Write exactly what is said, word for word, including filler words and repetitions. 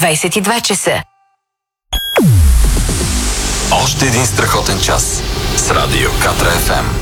двайсет и два часа. Още един страхотен час с Радио Катра Еф Ем.